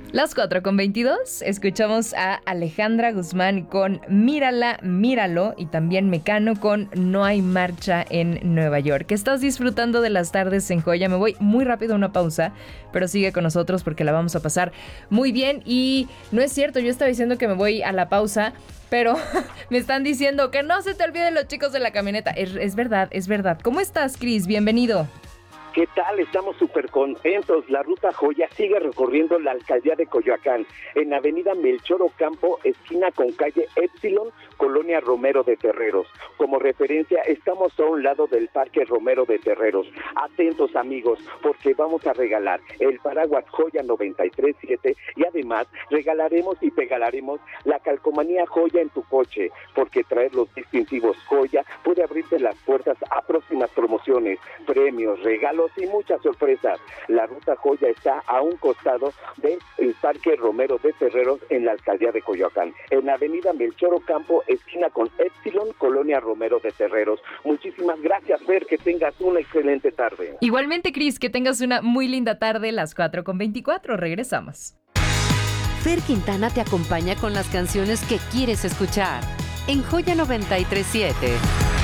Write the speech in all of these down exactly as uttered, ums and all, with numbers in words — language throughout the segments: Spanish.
Las cuatro con veintidós, escuchamos a Alejandra Guzmán con Mírala, Míralo, y también Mecano con No hay marcha en Nueva York. ¿Estás disfrutando de las tardes en Joya? Me voy muy rápido a una pausa, pero sigue con nosotros porque la vamos a pasar muy bien. Y no es cierto, yo estaba diciendo que me voy a la pausa, pero me están diciendo que no se te olviden los chicos de la camioneta. Es, es verdad, es verdad. ¿Cómo estás, Cris? Bienvenido. ¿Qué tal? Estamos súper contentos. La Ruta Joya sigue recorriendo la alcaldía de Coyoacán, en avenida Melchor Ocampo, esquina con calle Epsilon, Colonia Romero de Terreros. Como referencia, estamos a un lado del Parque Romero de Terreros. Atentos, amigos, porque vamos a regalar el paraguas Joya noventa y tres siete y además regalaremos y pegaremos la calcomanía Joya en tu coche, porque traer los distintivos Joya puede abrirte las puertas a próximas promociones, premios, regalos y muchas sorpresas. La Ruta Joya está a un costado del Parque Romero de Terreros en la alcaldía de Coyoacán, en avenida Melchor Ocampo, esquina con Epsilon, Colonia Romero de Terreros. Muchísimas gracias, Fer, que tengas una excelente tarde. Igualmente, Cris, que tengas una muy linda tarde. Las cuatro con veinticuatro, regresamos. Fer Quintana te acompaña con las canciones que quieres escuchar en Joya noventa y tres siete.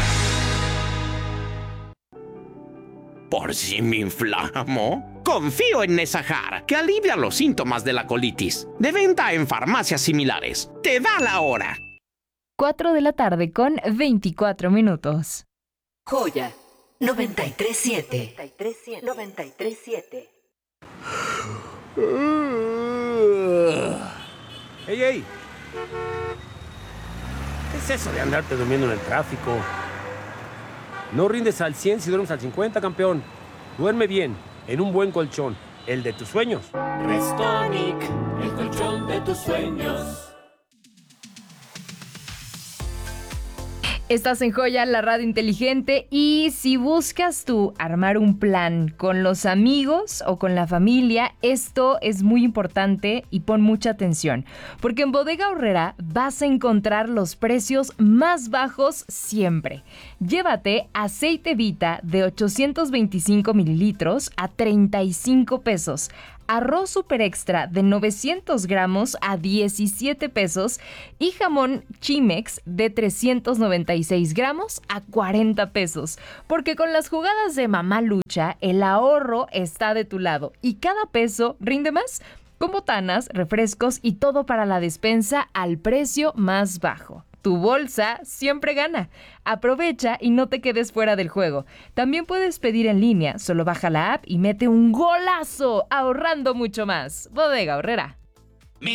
¿Por si me inflamo? Confío en Nesajar, que alivia los síntomas de la colitis. De venta en farmacias similares. ¡Te da la hora! cuatro de la tarde con veinticuatro minutos. Joya noventa y tres siete. noventa y tres siete. ¡Ey, ey! ¿Qué es eso de andarte durmiendo en el tráfico? No rindes al cien si duermes al cincuenta, campeón. Duerme bien, en un buen colchón, el de tus sueños. Restonic, el colchón de tus sueños. Estás en Joya, la radio inteligente, y si buscas tú armar un plan con los amigos o con la familia, esto es muy importante y pon mucha atención, porque en Bodega Aurrera vas a encontrar los precios más bajos siempre. Llévate aceite Vita de ochocientos veinticinco mililitros a treinta y cinco pesos. Arroz super extra de novecientos gramos a diecisiete pesos y jamón Chimex de trescientos noventa y seis gramos a cuarenta pesos. Porque con las jugadas de Mamá Lucha, el ahorro está de tu lado y cada peso rinde más. Con botanas, refrescos y todo para la despensa al precio más bajo. Tu bolsa siempre gana. Aprovecha y no te quedes fuera del juego. También puedes pedir en línea. Solo baja la app y mete un golazo, ahorrando mucho más. Bodega Aurrera.